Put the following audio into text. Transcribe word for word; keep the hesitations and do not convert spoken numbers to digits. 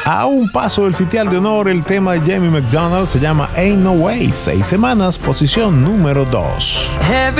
A un paso del sitial de honor, el tema de Jamie McDonald se llama Ain't No Way. Seis semanas, posición número dos.